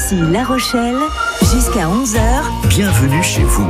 Ici La Rochelle, jusqu'à 11h. Bienvenue chez vous.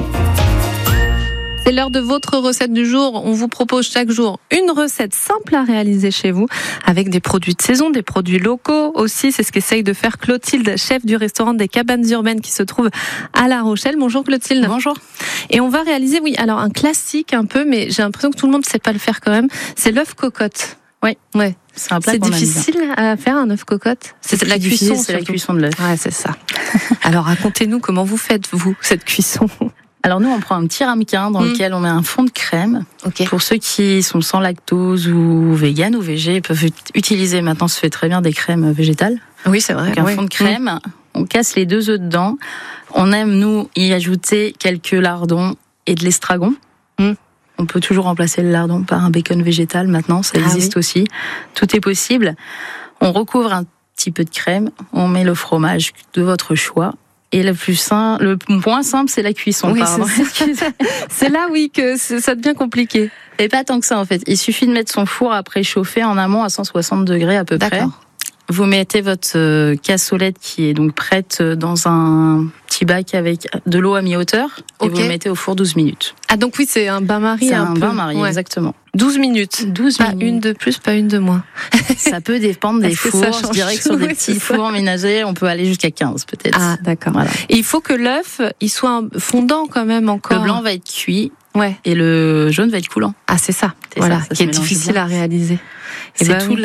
C'est l'heure de votre recette du jour. On vous propose chaque jour une recette simple à réaliser chez vous avec des produits de saison, des produits locaux aussi. C'est ce qu'essaye de faire Clotilde, chef du restaurant des Cabanes Urbaines qui se trouve à La Rochelle. Bonjour Clotilde. Bonjour. Et on va réaliser, alors un classique un peu, mais j'ai l'impression que tout le monde ne sait pas le faire quand même. C'est l'œuf cocotte. Oui. Ouais. C'est un plat C'est qu'on aime difficile à faire un œuf cocotte. C'est la cuisson, c'est la cuisson de l'œuf. Ouais, c'est ça. Alors racontez-nous comment vous faites vous cette cuisson. Alors nous, on prend un petit ramequin dans lequel on met un fond de crème. Ok. Pour ceux qui sont sans lactose ou vegan ou végé, ils peuvent utiliser, maintenant se fait très bien, des crèmes végétales. Oui, c'est vrai. Donc un fond de crème, on casse les 2 œufs dedans. On aime, nous, y ajouter quelques lardons et de l'estragon. On peut toujours remplacer le lardon par un bacon végétal maintenant, ça existe aussi. Tout est possible. On recouvre un petit peu de crème, on met le fromage de votre choix. Et le moins simple, c'est la cuisson. Oui, pardon. c'est là, oui, que ça devient compliqué. Et pas tant que ça, en fait. Il suffit de mettre son four à préchauffer en amont à 160 degrés à peu près. D'accord. Vous mettez votre cassolette qui est donc prête dans un petit bac avec de l'eau à mi-hauteur. Et vous le mettez au four 12 minutes. Ah, donc oui, c'est un bain-marie. C'est un bain-marie, exactement. 12 minutes. 12 pas minutes. Une de plus, pas une de moins. Ça peut dépendre des fours. Je dirais que sur des petits fours ménagers, on peut aller jusqu'à 15 peut-être. Ah, d'accord. Voilà. Et il faut que l'œuf, il soit fondant quand même encore. Le blanc va être cuit. Ouais. Et le jaune va être coulant. Ah, c'est ça. Voilà, ça qui est se mélange difficile bien à réaliser. C'est tout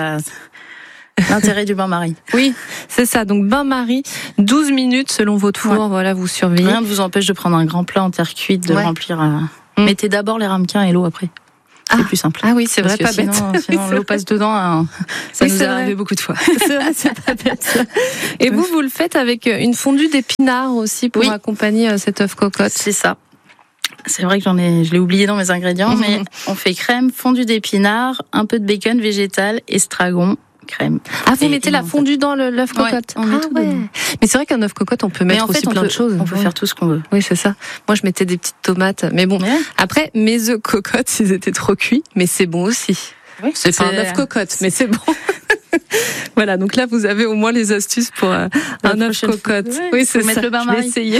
l'intérêt du bain-marie. Oui, c'est ça. Donc bain-marie, 12 minutes selon votre four. Voilà, vous surveillez. Rien ne vous empêche de prendre un grand plat en terre cuite, de remplir. Mettez d'abord les ramequins et l'eau après. C'est plus simple. Ah oui, c'est vrai, pas sinon, bête. Sinon, l'eau passe dedans. Ça nous est arrivé beaucoup de fois. C'est vrai, c'est pas bête. Et vous le faites avec une fondue d'épinards aussi pour accompagner cet œuf cocotte. C'est ça. C'est vrai que je l'ai oublié dans mes ingrédients, mais on fait crème, fondue d'épinards, un peu de bacon végétal, estragon, crème. Ah, vous mettez la fondue dans l'œuf cocotte. On met tout dedans. Mais c'est vrai qu'un œuf cocotte, on peut mettre aussi plein de choses. On peut faire tout ce qu'on veut. Oui, c'est ça. Moi, je mettais des petites tomates. Mais bon, après, mes œufs cocottes, ils étaient trop cuits, mais c'est bon aussi. Oui, c'est pas un œuf cocotte, mais c'est bon. Voilà, donc là, vous avez au moins les astuces pour un œuf cocotte. Oui, c'est ça. Mettre le bain-marie. Je vais essayer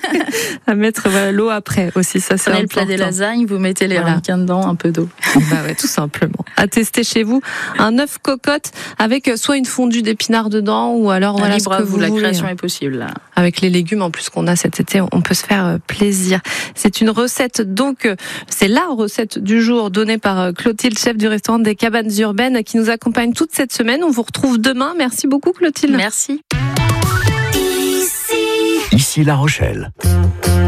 à mettre l'eau après aussi. Ça, c'est important. Prenez le plat des lasagnes, vous mettez les ramequins dedans, un peu d'eau. Bah ouais, tout simplement. À tester chez vous, un œuf cocotte avec soit une fondue d'épinards dedans, ou alors voilà ce que vous la voulez. création est possible là. Avec les légumes en plus qu'on a cet été, on peut se faire plaisir. C'est une recette, donc c'est la recette du jour donnée par Clotilde, chef du restaurant des Cabanes Urbaines, qui nous accompagne toute cette semaine. On vous retrouve demain. Merci beaucoup Clotilde. Merci. Ici La Rochelle.